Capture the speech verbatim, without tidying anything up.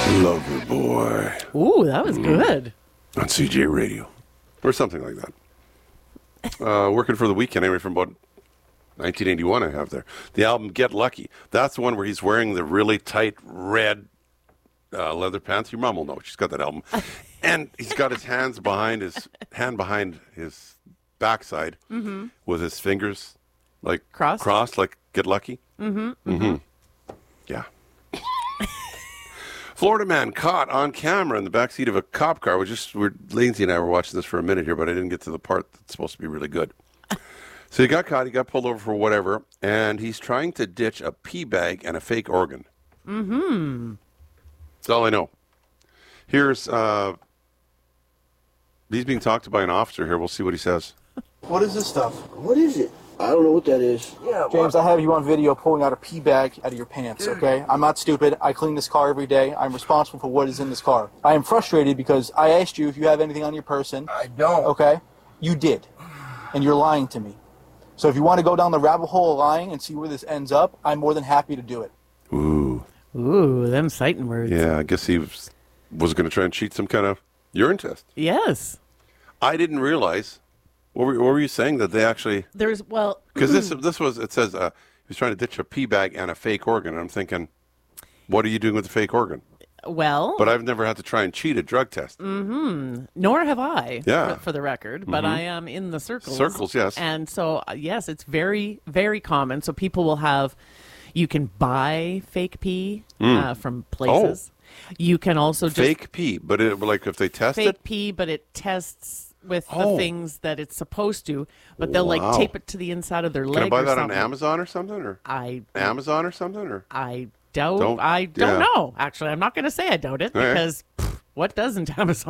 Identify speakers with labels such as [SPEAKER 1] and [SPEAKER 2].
[SPEAKER 1] Lover Boy.
[SPEAKER 2] Ooh, that was good.
[SPEAKER 1] On C J Radio. Or something like that. Uh, working for the Weekend, anyway, from about nineteen eighty-one I have there. The album Get Lucky. That's the one where he's wearing the really tight red uh, leather pants. Your mom will know. She's got that album. And he's got his hands behind his hand behind his backside
[SPEAKER 2] mm-hmm.
[SPEAKER 1] with his fingers like
[SPEAKER 2] crossed,
[SPEAKER 1] crossed like Get Lucky.
[SPEAKER 2] Mm-hmm.
[SPEAKER 1] Mm-hmm. mm-hmm. Yeah. Florida man caught on camera in the backseat of a cop car. We just, we're, Lindsay and I were watching this for a minute here, but I didn't get to the part that's supposed to be really good. So he got caught. He got pulled over for whatever, and he's trying to ditch a pee bag and a fake organ.
[SPEAKER 2] Mm-hmm.
[SPEAKER 1] That's all I know. Here's, uh, he's being talked to by an officer here. We'll see what he says.
[SPEAKER 3] What is this stuff?
[SPEAKER 4] What is it? I don't know what that is.
[SPEAKER 3] Yeah, James, I have you on video pulling out a pee bag out of your pants, okay? I'm not stupid. I clean this car every day. I'm responsible for what is in this car. I am frustrated because I asked you if you have anything on your person.
[SPEAKER 4] I don't.
[SPEAKER 3] Okay? You did. And you're lying to me. So if you want to go down the rabbit hole of lying and see where this ends up, I'm more than happy to do it.
[SPEAKER 1] Ooh.
[SPEAKER 2] Ooh, them fighting words.
[SPEAKER 1] Yeah, I guess he was, was going to try and cheat some kind of urine test.
[SPEAKER 2] Yes.
[SPEAKER 1] I didn't realize. What were, what were you saying that they actually?
[SPEAKER 2] There's well
[SPEAKER 1] because this this was it says uh, he was trying to ditch a pee bag and a fake organ. And I'm thinking, what are you doing with the fake organ?
[SPEAKER 2] Well,
[SPEAKER 1] but I've never had to try and cheat a drug test.
[SPEAKER 2] Mm-hmm. Nor have I.
[SPEAKER 1] Yeah.
[SPEAKER 2] For, for the record, but
[SPEAKER 1] mm-hmm.
[SPEAKER 2] I am in the circles.
[SPEAKER 1] Circles, yes.
[SPEAKER 2] And so uh, yes, it's very very common. So people will have. You can buy fake pee mm. uh, from places. Oh. You can also just
[SPEAKER 1] fake pee, but it, like if they test
[SPEAKER 2] fake
[SPEAKER 1] it,
[SPEAKER 2] fake pee, but it tests. With
[SPEAKER 1] oh.
[SPEAKER 2] the things that it's supposed to, but they'll
[SPEAKER 1] wow.
[SPEAKER 2] like tape it to the inside of their leg.
[SPEAKER 1] Can I buy
[SPEAKER 2] or
[SPEAKER 1] that
[SPEAKER 2] something.
[SPEAKER 1] on Amazon or something? Or
[SPEAKER 2] I
[SPEAKER 1] Amazon or something? Or
[SPEAKER 2] I doubt.
[SPEAKER 1] don't,
[SPEAKER 2] I don't
[SPEAKER 1] yeah.
[SPEAKER 2] know. Actually, I'm not going to say I doubt it
[SPEAKER 1] All
[SPEAKER 2] because right. pff, what doesn't Amazon?